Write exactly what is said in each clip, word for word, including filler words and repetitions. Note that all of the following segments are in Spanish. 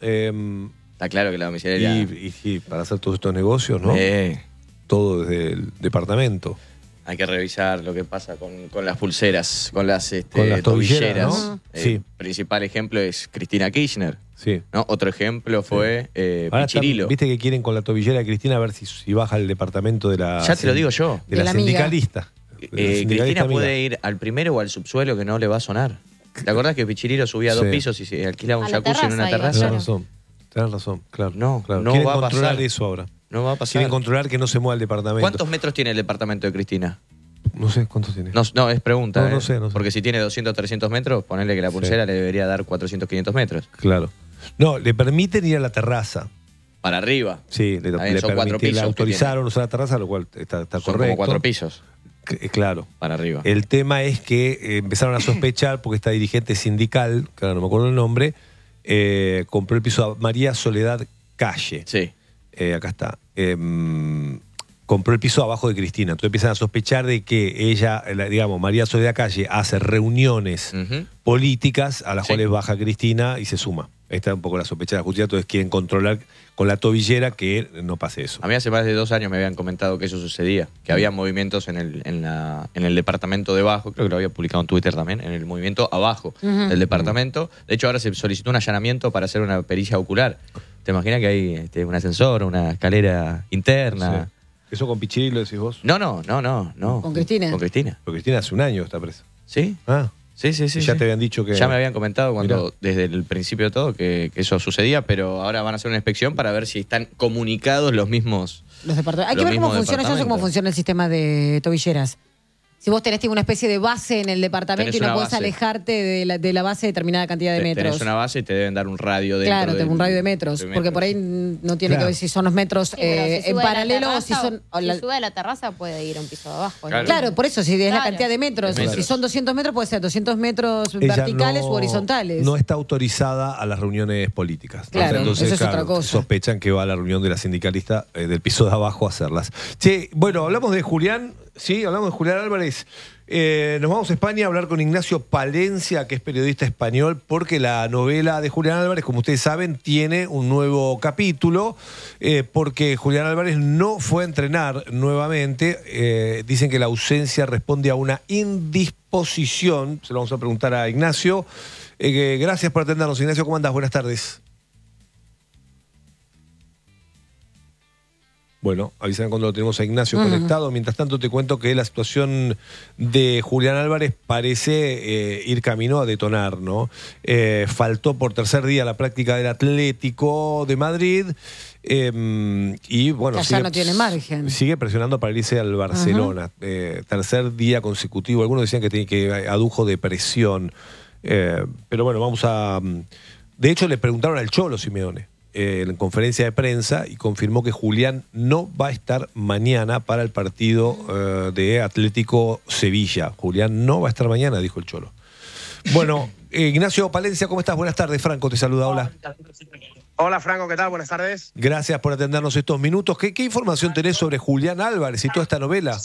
Eh, Está claro que la domiciliaria... y, y, y para hacer todos estos negocios, ¿no? Eh, Todo desde el departamento. hay que revisar lo que pasa con, con las pulseras, con las, este, Con las tobilleras, tobilleras. ¿no? El Sí. principal ejemplo es Cristina Kirchner. Sí. ¿No? Otro ejemplo fue eh, Ahora están- Pichirilo. viste que quieren con la tobillera de Cristina a ver si, si baja el departamento de la... Ya te lo digo yo. De, De la, la amiga. sindicalista. De la Eh, sindicalista Cristina amiga. puede ir al primero o al subsuelo que no le va a sonar. ¿Te acordás que Pichirilo subía a dos Sí. pisos y se alquilaba un A la jacuzzi en una terraza iba, terraza? Tenés Claro. razón. Tenés razón, claro. No, claro. no Quieren va a controlar pasar. eso ahora. No va a pasar. Quieren controlar que no se mueva el departamento. ¿Cuántos metros tiene el departamento de Cristina? No sé cuántos tiene. No, no, es pregunta. No, no eh. sé, no sé. Porque si tiene doscientos, trescientos metros, ponerle que la Sí. pulsera le debería dar cuatrocientos, quinientos metros. Claro. No, le permiten ir a la terraza. Para arriba. Sí, le, Está bien, le son cuatro permiten- le pisos que autorizaron usar la terraza, lo cual está, está Son correcto. como cuatro pisos C- Claro. para arriba. El tema es que eh, empezaron a sospechar, porque esta dirigente sindical, que ahora no me acuerdo el nombre, eh, compró el piso a María Soledad Calle. Sí. Eh, acá está. Em, compró el piso abajo de Cristina. Entonces empiezan a sospechar de que ella, la- digamos, María Soledad Calle, hace reuniones Ujú. políticas a las Sí. cuales baja Cristina y se suma. Esta es un poco la sospecha de la justicia, entonces quieren controlar con la tobillera que no pase eso. A mí hace más de dos años me habían comentado que eso sucedía, que había movimientos en el, en la, en el departamento debajo, creo que lo había publicado en Twitter también, en el movimiento abajo Ujú. del departamento. De hecho, ahora se solicitó un allanamiento para hacer una pericia ocular. ¿Te imaginas que hay este, un ascensor, una escalera interna? Sí. ¿Eso con Pichirilo decís vos? No, no, no, no, no. ¿Con Cristina? Con Cristina. Porque Cristina hace un año está presa. ¿Sí? Ah, Sí, sí, sí. y ya sí. te habían dicho que... Ya me habían comentado cuando Mirá. desde el principio de todo que, que eso sucedía, pero ahora van a hacer una inspección para ver si están comunicados los mismos. Los departamentos. Hay que Los ver cómo mismos funciona, yo no sé cómo departamentos. funciona el sistema de tobilleras. Si vos tenés tipo, una especie de base en el departamento Tenés y no una podés base. alejarte de la, de la base determinada cantidad de Te- metros. Tenés una base y te deben dar un radio dentro Claro, del- tengo un radio de metros, de porque por ahí no tiene Claro. que ver si son los metros Sí, pero eh, si en sube a la paralelo o si terraza, son... o la- Si sube a la terraza puede ir a un piso de abajo. ¿no? Claro. Claro, por eso, si es la Claro. cantidad de metros, De metros. si son doscientos metros, puede ser doscientos metros Ella verticales no- u horizontales. No está autorizada a las reuniones políticas. Claro, Entonces, eso es claro, otra cosa. sospechan que va a la reunión de la sindicalista eh, del piso de abajo a hacerlas. Che, bueno, hablamos de Julián, sí, hablamos de Julián Álvarez. Eh, nos vamos a España a hablar con Ignacio Palencia, que es periodista español, porque la novela de Julián Álvarez, como ustedes saben, tiene un nuevo capítulo, eh, porque Julián Álvarez no fue a entrenar nuevamente. Eh, dicen que la ausencia responde a una indisposición. Se lo vamos a preguntar a Ignacio. Eh, gracias por atendernos, Ignacio. ¿Cómo andás? Buenas tardes. Bueno, avisan cuando lo tenemos a Ignacio Ujú. conectado. Mientras tanto, te cuento que la situación de Julián Álvarez parece eh, ir camino a detonar, ¿no? Eh, faltó por tercer día la práctica del Atlético de Madrid. eh, y bueno, Que ya no tiene margen. Sigue presionando para irse al Barcelona. Eh, tercer día consecutivo. Algunos decían que, tiene, que adujo depresión. Eh, pero bueno, vamos a... De hecho, le preguntaron al Cholo Simeone eh, en conferencia de prensa y confirmó que Julián no va a estar mañana para el partido eh, de Atlético Sevilla. Julián no va a estar mañana, dijo el Cholo. Bueno, eh, Ignacio Palencia, ¿cómo estás? Buenas tardes, Franco, te saluda, hola. Hola Franco, ¿qué tal? Buenas tardes. Gracias por atendernos estos minutos. ¿Qué, qué información tenés sobre Julián Álvarez y toda esta novela?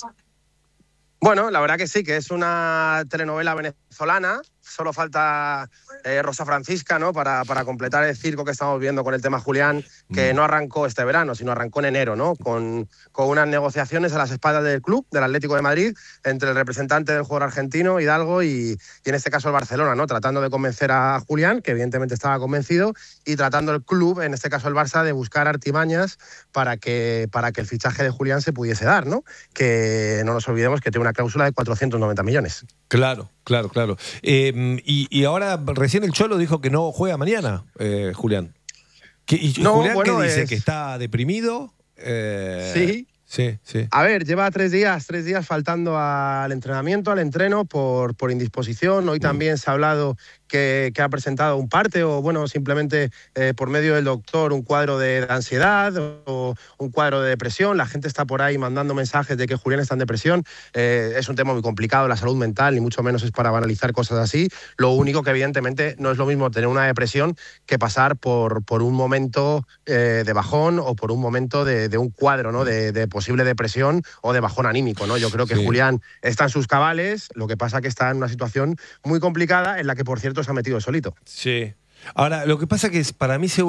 Bueno, la verdad que sí, que es una telenovela venezolana. Solo falta eh, Rosa Francisca, ¿no? Para, para completar el circo que estamos viendo con el tema Julián, que no arrancó este verano, sino arrancó en enero, ¿no? Con, con unas negociaciones a las espaldas del club, del Atlético de Madrid, entre el representante del jugador argentino, Hidalgo, y, y en este caso el Barcelona, ¿no? Tratando de convencer a Julián, que evidentemente estaba convencido, y tratando el club, en este caso el Barça, de buscar artimañas para que, para que el fichaje de Julián se pudiese dar, ¿no? Que no nos olvidemos que tiene una cláusula de cuatrocientos noventa millones. Claro, claro, claro. Eh, y, y ahora recién el Cholo dijo que no juega mañana, eh, Julián. ¿Qué, ¿Y No, Julián bueno, qué dice? es- ¿Que está deprimido? Eh, Sí. Sí, sí. A ver, lleva tres días, tres días faltando al entrenamiento, al entreno por, por indisposición. Hoy también se ha hablado que, que ha presentado un parte o, bueno, simplemente eh, por medio del doctor un cuadro de, de ansiedad o un cuadro de depresión. La gente está por ahí mandando mensajes de que Julián está en depresión. Eh, es un tema muy complicado, la salud mental, ni mucho menos es para banalizar cosas así. Lo único que evidentemente no es lo mismo tener una depresión que pasar por, por un momento eh, de bajón o por un momento de, de un cuadro, ¿no? de, de posible depresión o de bajón anímico, ¿no? Yo creo que Sí. Julián está en sus cabales, lo que pasa que está en una situación muy complicada en la que, por cierto, se ha metido solito. Sí. Ahora, lo que pasa que es, para mí se